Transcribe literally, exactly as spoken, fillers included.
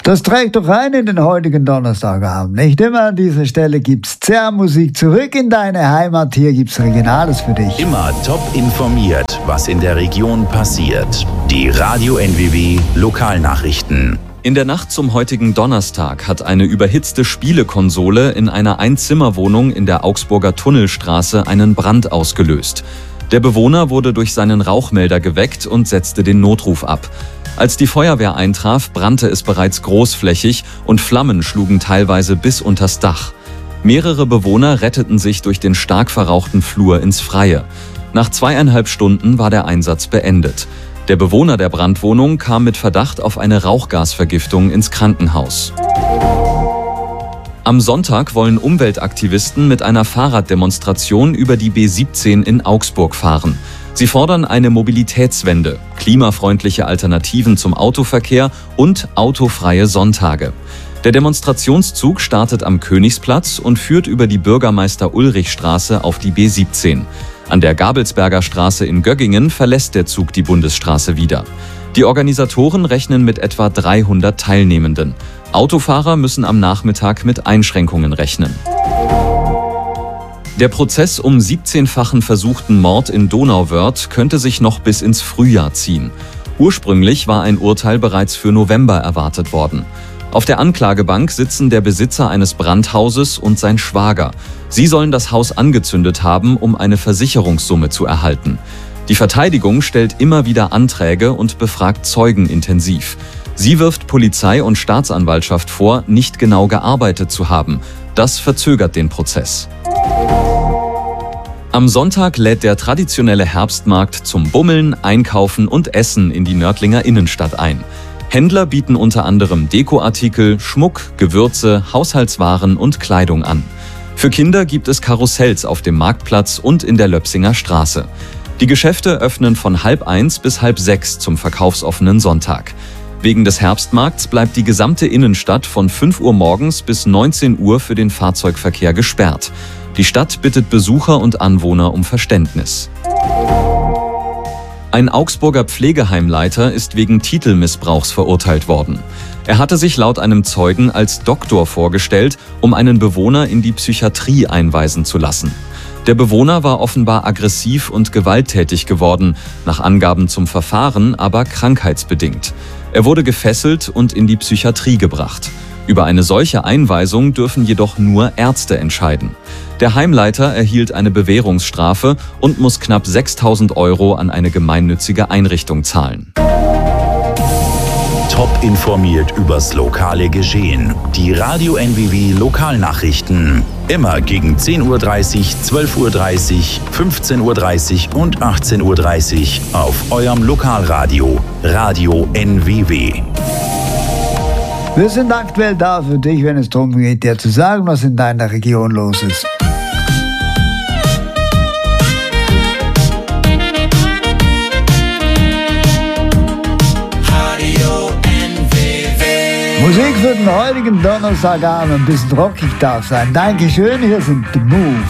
Das trägt doch ein in den heutigen Donnerstagabend. Nicht immer an dieser Stelle gibt's Zerrmusik zurück in deine Heimat. Hier gibt's Regionales für dich. Immer top informiert, was in der Region passiert. Die Radio N W W Lokalnachrichten. In der Nacht zum heutigen Donnerstag hat eine überhitzte Spielekonsole in einer Einzimmerwohnung in der Augsburger Tunnelstraße einen Brand ausgelöst. Der Bewohner wurde durch seinen Rauchmelder geweckt und setzte den Notruf ab. Als die Feuerwehr eintraf, brannte es bereits großflächig und Flammen schlugen teilweise bis unters Dach. Mehrere Bewohner retteten sich durch den stark verrauchten Flur ins Freie. Nach zweieinhalb Stunden war der Einsatz beendet. Der Bewohner der Brandwohnung kam mit Verdacht auf eine Rauchgasvergiftung ins Krankenhaus. Am Sonntag wollen Umweltaktivisten mit einer Fahrraddemonstration über die B siebzehn in Augsburg fahren. Sie fordern eine Mobilitätswende, klimafreundliche Alternativen zum Autoverkehr und autofreie Sonntage. Der Demonstrationszug startet am Königsplatz und führt über die Bürgermeister-Ulrich-Straße auf die B siebzehn. An der Gabelsberger Straße in Göggingen verlässt der Zug die Bundesstraße wieder. Die Organisatoren rechnen mit etwa dreihundert Teilnehmenden. Autofahrer müssen am Nachmittag mit Einschränkungen rechnen. Der Prozess um siebzehnfachen versuchten Mord in Donauwörth könnte sich noch bis ins Frühjahr ziehen. Ursprünglich war ein Urteil bereits für November erwartet worden. Auf der Anklagebank sitzen der Besitzer eines Brandhauses und sein Schwager. Sie sollen das Haus angezündet haben, um eine Versicherungssumme zu erhalten. Die Verteidigung stellt immer wieder Anträge und befragt Zeugen intensiv. Sie wirft Polizei und Staatsanwaltschaft vor, nicht genau gearbeitet zu haben. Das verzögert den Prozess. Am Sonntag lädt der traditionelle Herbstmarkt zum Bummeln, Einkaufen und Essen in die Nördlinger Innenstadt ein. Händler bieten unter anderem Dekoartikel, Schmuck, Gewürze, Haushaltswaren und Kleidung an. Für Kinder gibt es Karussells auf dem Marktplatz und in der Löpsinger Straße. Die Geschäfte öffnen von halb eins bis halb sechs zum verkaufsoffenen Sonntag. Wegen des Herbstmarkts bleibt die gesamte Innenstadt von fünf Uhr morgens bis neunzehn Uhr für den Fahrzeugverkehr gesperrt. Die Stadt bittet Besucher und Anwohner um Verständnis. Ein Augsburger Pflegeheimleiter ist wegen Titelmissbrauchs verurteilt worden. Er hatte sich laut einem Zeugen als Doktor vorgestellt, um einen Bewohner in die Psychiatrie einweisen zu lassen. Der Bewohner war offenbar aggressiv und gewalttätig geworden, nach Angaben zum Verfahren aber krankheitsbedingt. Er wurde gefesselt und in die Psychiatrie gebracht. Über eine solche Einweisung dürfen jedoch nur Ärzte entscheiden. Der Heimleiter erhielt eine Bewährungsstrafe und muss knapp sechstausend Euro an eine gemeinnützige Einrichtung zahlen. Top informiert übers lokale Geschehen. Die Radio N W W Lokalnachrichten. Immer gegen zehn Uhr dreißig, zwölf Uhr dreißig, fünfzehn Uhr dreißig und achtzehn Uhr dreißig auf eurem Lokalradio. Radio N W W. Wir sind aktuell da für dich, wenn es darum geht, dir zu sagen, was in deiner Region los ist. Musik für den heutigen Donnerstagabend, ein bisschen rockig darf sein. Dankeschön, hier sind The Move.